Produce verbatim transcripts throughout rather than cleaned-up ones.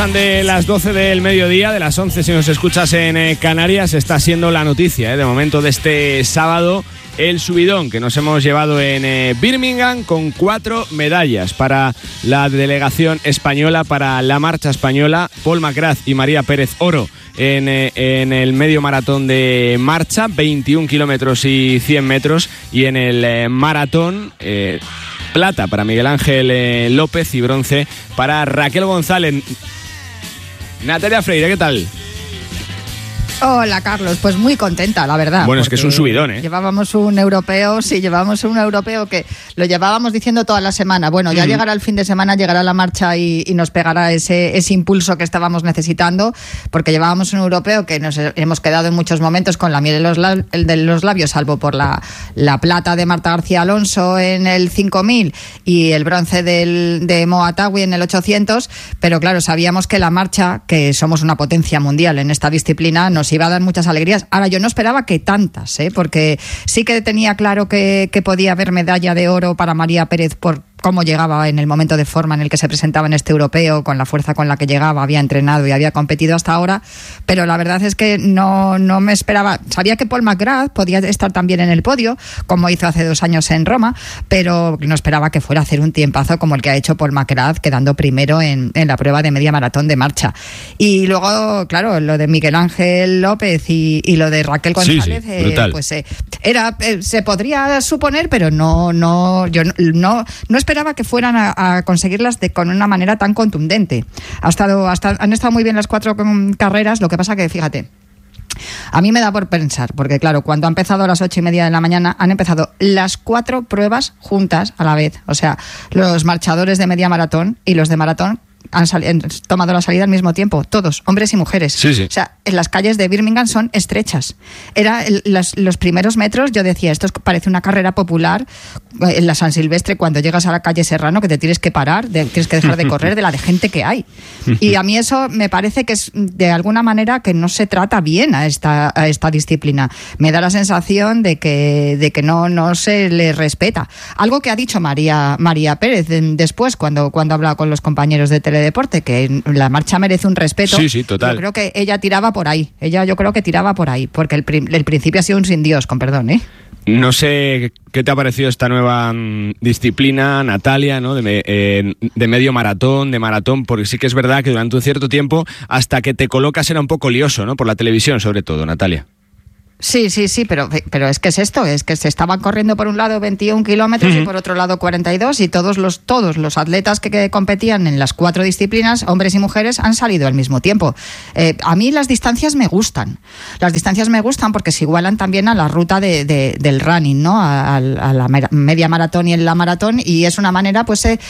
De las doce del mediodía, de las once si nos escuchas en eh, Canarias, está siendo la noticia eh, de momento de este sábado, el subidón que nos hemos llevado en eh, Birmingham con cuatro medallas para la delegación española, para la marcha española. Paul McGrath y María Pérez, oro en, eh, en el medio maratón de marcha, veintiún kilómetros y cien metros, y en el eh, maratón eh, plata para Miguel Ángel eh, López y bronce para Raquel González. Natalia Freire, ¿qué tal? Hola, Carlos, pues muy contenta, la verdad. Bueno, es que es un subidón, ¿eh? Llevábamos un europeo, sí, llevábamos un europeo que lo llevábamos diciendo toda la semana. Bueno, ya mm. llegará el fin de semana, llegará la marcha y, y nos pegará ese, ese impulso que estábamos necesitando, porque llevábamos un europeo que nos hemos quedado en muchos momentos con la miel de los, lab, el de los labios, salvo por la, la plata de Marta García Alonso en el cinco mil y el bronce del, de Moa Tawi en el ochocientos, pero claro, sabíamos que la marcha, que somos una potencia mundial en esta disciplina, nos iba a dar muchas alegrías. Ahora, yo no esperaba que tantas, ¿eh? Porque sí que tenía claro que, que podía haber medalla de oro para María Pérez por cómo llegaba en el momento de forma en el que se presentaba en este europeo, con la fuerza con la que llegaba, había entrenado y había competido hasta ahora, pero la verdad es que no, no me esperaba. Sabía que Paul McGrath podía estar también en el podio, como hizo hace dos años en Roma, pero no esperaba que fuera a hacer un tiempazo como el que ha hecho Paul McGrath, quedando primero en, en la prueba de media maratón de marcha. Y luego, claro, lo de Miguel Ángel López y, y lo de Raquel González, sí, sí, brutal. Eh, pues eh, era, eh, se podría suponer, pero no, no, yo no, no, no esperaba esperaba que fueran a, a conseguirlas de, con una manera tan contundente. Ha estado, hasta, han estado muy bien las cuatro carreras, lo que pasa que, fíjate, a mí me da por pensar, porque claro, cuando ha empezado a las ocho y media de la mañana, han empezado las cuatro pruebas juntas a la vez. O sea, los marchadores de media maratón y los de maratón han, sali- han tomado la salida al mismo tiempo, todos, hombres y mujeres. Sí, sí. O sea, en las calles de Birmingham son estrechas. Era el, las, los primeros metros, yo decía, esto es, parece una carrera popular en la San Silvestre, cuando llegas a la calle Serrano, que te tienes que parar, de, tienes que dejar de correr de la de gente que hay. Y a mí eso me parece que es de alguna manera que no se trata bien a esta, a esta disciplina. Me da la sensación de que, de que no, no se le respeta. Algo que ha dicho María, María Pérez después, cuando, cuando ha hablado con los compañeros de Teledeporte, que la marcha merece un respeto. Sí, sí, total. Yo creo que ella tiraba por ahí. Ella yo creo que tiraba por ahí, porque el, prim- el principio ha sido un sin Dios, con perdón, ¿eh? No sé qué te ha parecido esta nueva mm, disciplina, Natalia, ¿no? De, eh, de medio maratón, de maratón, porque sí que es verdad que durante un cierto tiempo, hasta que te colocas, era un poco lioso, ¿no? Por la televisión, sobre todo, Natalia. Sí, sí, sí, pero, pero es que es esto, es que se estaban corriendo por un lado veintiún kilómetros uh-huh. y por otro lado cuarenta y dos, y todos los, todos los atletas que, que competían en las cuatro disciplinas, hombres y mujeres, han salido al mismo tiempo. Eh, a mí las distancias me gustan, las distancias me gustan porque se igualan también a la ruta de, de, del running, ¿no? A, a la media maratón y en la maratón, y es una manera pues de,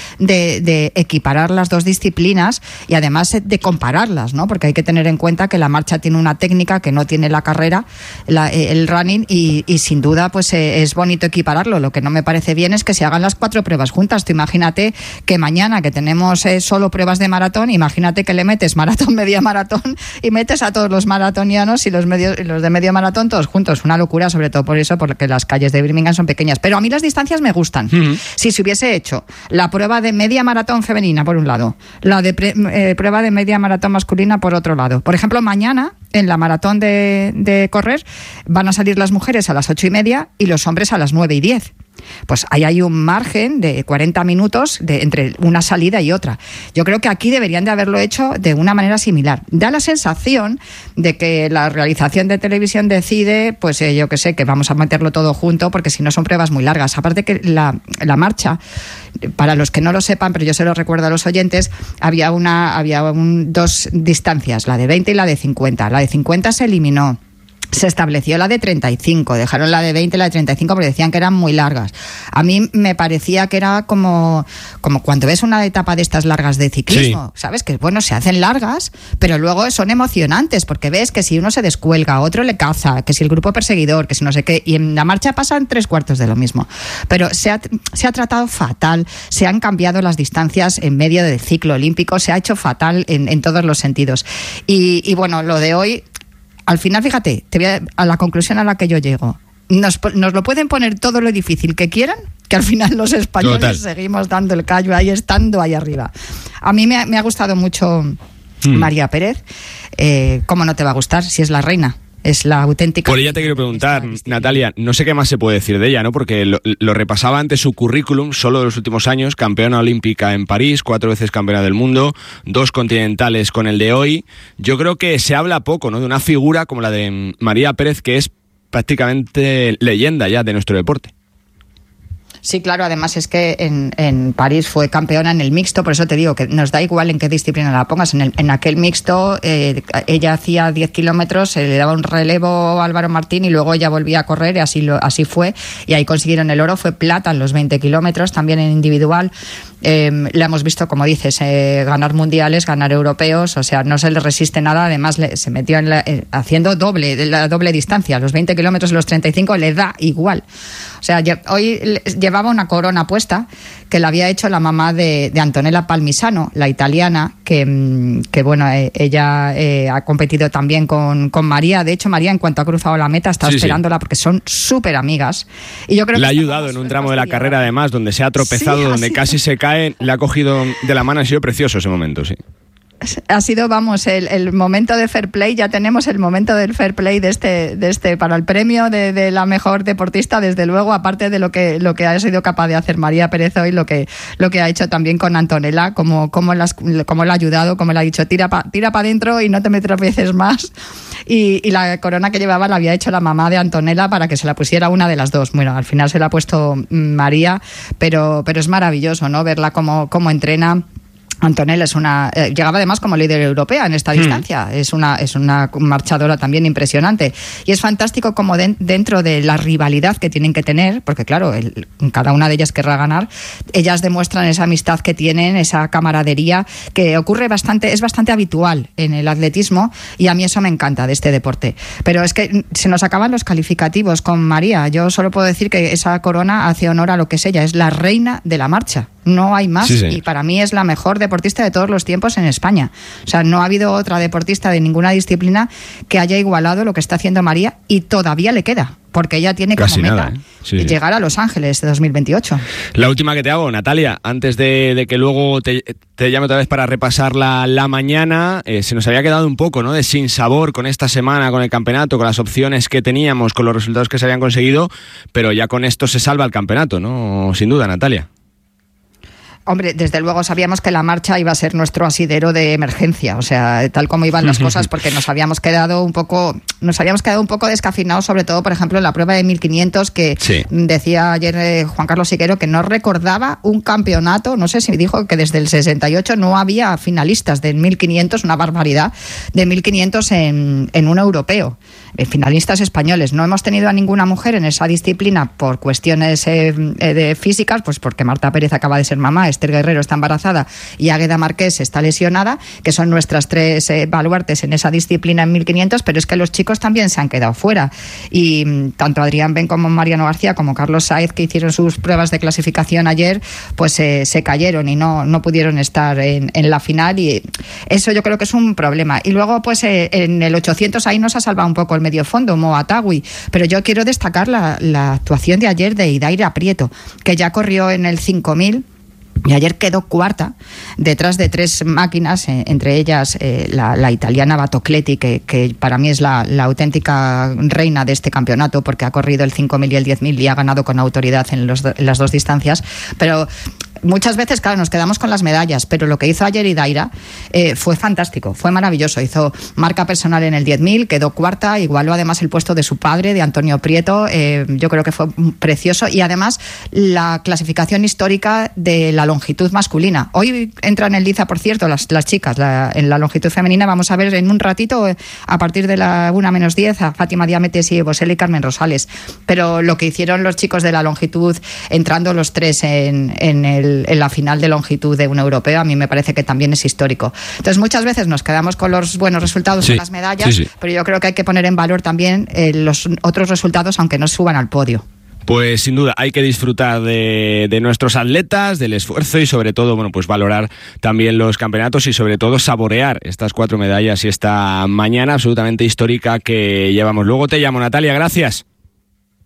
de equiparar las dos disciplinas y además de compararlas, ¿no? Porque hay que tener en cuenta que la marcha tiene una técnica que no tiene la carrera, la el running, y, y sin duda pues eh, es bonito equipararlo. Lo que no me parece bien es que se hagan las cuatro pruebas juntas. Tú imagínate que mañana, que tenemos eh, solo pruebas de maratón, imagínate que le metes maratón, media maratón, y metes a todos los maratonianos y los, medios, y los de medio maratón todos juntos. Una locura, sobre todo por eso, porque las calles de Birmingham son pequeñas. Pero a mí las distancias me gustan. Uh-huh. Si se hubiese hecho la prueba de media maratón femenina por un lado, la de pre, eh, prueba de media maratón masculina por otro lado. Por ejemplo, mañana en la maratón de, de correr van a salir las mujeres a las ocho y media y los hombres a las nueve y diez. Pues ahí hay un margen de cuarenta minutos de, entre una salida y otra. Yo creo que aquí deberían de haberlo hecho de una manera similar. Da la sensación de que la realización de televisión decide, pues eh, yo que sé, que vamos a meterlo todo junto, porque si no son pruebas muy largas. Aparte que la, la marcha, para los que no lo sepan, pero yo se lo recuerdo a los oyentes, había, una, había un, dos distancias, la de veinte y la de cincuenta. La de cincuenta se eliminó. Se estableció la de treinta y cinco, dejaron la de veinte y la de treinta y cinco porque decían que eran muy largas. A mí me parecía que era como, como cuando ves una etapa de estas largas de ciclismo, sí. ¿Sabes? Que bueno, se hacen largas, pero luego son emocionantes porque ves que si uno se descuelga, otro le caza, que si el grupo perseguidor, que si no sé qué, y en la marcha pasan tres cuartos de lo mismo. Pero se ha, se ha tratado fatal, se han cambiado las distancias en medio del ciclo olímpico, se ha hecho fatal en, en todos los sentidos. Y, y bueno, lo de hoy... Al final, fíjate, te voy a, a la conclusión a la que yo llego. Nos, nos lo pueden poner todo lo difícil que quieran, que al final los españoles Total. seguimos dando el callo ahí, estando ahí arriba. A mí me, me ha gustado mucho hmm. María Pérez, eh, ¿cómo no te va a gustar si es la reina? Es la auténtica... Por ella te quiero preguntar, Natalia, no sé qué más se puede decir de ella, ¿no? Porque lo, lo repasaba antes su currículum, solo de los últimos años, campeona olímpica en París, cuatro veces campeona del mundo, dos continentales con el de hoy. Yo creo que se habla poco, ¿no? De una figura como la de María Pérez, que es prácticamente leyenda ya de nuestro deporte. Sí, claro, además es que en, en París fue campeona en el mixto, por eso te digo que nos da igual en qué disciplina la pongas. En, el, en aquel mixto eh, ella hacía diez kilómetros, se le daba un relevo a Álvaro Martín y luego ella volvía a correr y así, lo, así fue. Y ahí consiguieron el oro, fue plata en los veinte kilómetros, también en individual. Eh, la hemos visto, como dices, eh, ganar mundiales, ganar europeos, o sea, no se le resiste nada. Además le, se metió en la, eh, haciendo doble, la doble distancia, los veinte kilómetros y los treinta y cinco le da igual. O sea, hoy llevaba una corona puesta que la había hecho la mamá de, de Antonella Palmisano, la italiana, que, que bueno, eh, ella eh, ha competido también con, con María. De hecho, María, en cuanto ha cruzado la meta, está sí, esperándola sí. porque son súper amigas. Y yo creo le que ha ayudado en un tramo de la carrera, además, donde se ha tropezado, sí, donde casi se cae, le ha cogido de la mano. Ha sido precioso ese momento, sí. Ha sido, vamos, el, el momento de fair play. Ya tenemos el momento del fair play de este, de este para el premio de, de la mejor deportista, desde luego, aparte de lo que, lo que ha sido capaz de hacer María Pérez hoy, lo que, lo que ha hecho también con Antonella, como, como, las, como le ha ayudado, como le ha dicho, tira para tira pa adentro y no te me tropieces más. Y, y la corona que llevaba la había hecho la mamá de Antonella para que se la pusiera una de las dos. Bueno, al final se la ha puesto María, pero, pero es maravilloso, ¿no? Verla cómo, cómo entrena. Antonella es una eh, llegaba además como líder europea en esta distancia, mm. es una es una marchadora también impresionante y es fantástico como de, dentro de la rivalidad que tienen que tener, porque claro, el, cada una de ellas querrá ganar, ellas demuestran esa amistad que tienen, esa camaradería que ocurre bastante, es bastante habitual en el atletismo y a mí eso me encanta de este deporte. Pero es que se nos acaban los calificativos con María. Yo solo puedo decir que esa corona hace honor a lo que es ella, es la reina de la marcha. No hay más, sí, sí. Y para mí es la mejor deportista de todos los tiempos en España. O sea, no ha habido otra deportista de ninguna disciplina que haya igualado lo que está haciendo María y todavía le queda, porque ella tiene como Casi meta nada, ¿eh? sí, llegar sí. a Los Ángeles de dos mil veintiocho. La última que te hago, Natalia, antes de, de que luego te, te llame otra vez para repasar la, la mañana, eh, se nos había quedado un poco, ¿no?, de sinsabor con esta semana, con el campeonato, con las opciones que teníamos, con los resultados que se habían conseguido, pero ya con esto se salva el campeonato, ¿no? Sin duda, Natalia. Hombre, desde luego sabíamos que la marcha iba a ser nuestro asidero de emergencia, o sea, tal como iban las cosas, porque nos habíamos quedado un poco, nos habíamos quedado un poco descafinados, sobre todo, por ejemplo, en la prueba de mil quinientos, que sí. decía ayer eh, Juan Carlos Siguero que no recordaba un campeonato, no sé si dijo que desde el sesenta y ocho no había finalistas de mil quinientos, una barbaridad, de mil quinientos en, en un europeo, eh, finalistas españoles. No hemos tenido a ninguna mujer en esa disciplina por cuestiones eh, de físicas, pues porque Marta Pérez acaba de ser mamá, Esther Guerrero está embarazada y Águeda Marqués está lesionada, que son nuestras tres eh, baluartes en esa disciplina en mil quinientos, pero es que los chicos también se han quedado fuera. Y mm, tanto Adrián Ben como Mariano García, como Carlos Saez, que hicieron sus pruebas de clasificación ayer, pues eh, se cayeron y no, no pudieron estar en, en la final, y eso yo creo que es un problema. Y luego, pues eh, en el ochocientos ahí nos ha salvado un poco el medio fondo, Moa Tagui, pero yo quiero destacar la, la actuación de ayer de Idaira Prieto, que ya corrió en el cinco mil y ayer quedó cuarta, detrás de tres máquinas, eh, entre ellas eh, la, la italiana Batocletti, que, que para mí es la, la auténtica reina de este campeonato, porque ha corrido el cinco mil y el diez mil y ha ganado con autoridad en, los, en las dos distancias. Pero muchas veces, claro, nos quedamos con las medallas, pero lo que hizo ayer Idaira eh, fue fantástico, fue maravilloso. Hizo marca personal en el diez mil, quedó cuarta, igualó además el puesto de su padre, de Antonio Prieto. Eh, yo creo que fue precioso, y además la clasificación histórica de la longitud masculina. Hoy entran en liza, por cierto, las, las chicas. La, en la longitud femenina vamos a ver en un ratito, a partir de la una menos diez, a Fátima Diametes y Bosel y Carmen Rosales. Pero lo que hicieron los chicos de la longitud, entrando los tres en, en, el, en la final de longitud de un europeo, a mí me parece que también es histórico. Entonces, muchas veces nos quedamos con los buenos resultados, sí, en las medallas, sí, sí. pero yo creo que hay que poner en valor también eh, los otros resultados, aunque no suban al podio. Pues sin duda hay que disfrutar de, de nuestros atletas, del esfuerzo, y sobre todo, bueno, pues valorar también los campeonatos y sobre todo saborear estas cuatro medallas y esta mañana absolutamente histórica que llevamos. Luego te llamo, Natalia, gracias.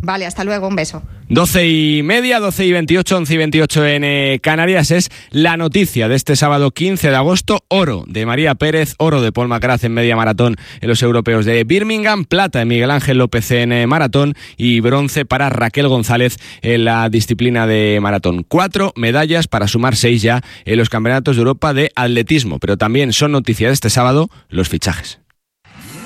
Vale, hasta luego, un beso. doce y media, doce y veintiocho, once y veintiocho en eh, Canarias. Es la noticia de este sábado quince de agosto. Oro de María Pérez, oro de Paul McGrath en media maratón en los europeos de Birmingham, plata de Miguel Ángel López en eh, maratón y bronce para Raquel González en la disciplina de maratón. Cuatro medallas para sumar seis ya en los campeonatos de Europa de atletismo. Pero también son noticia de este sábado los fichajes.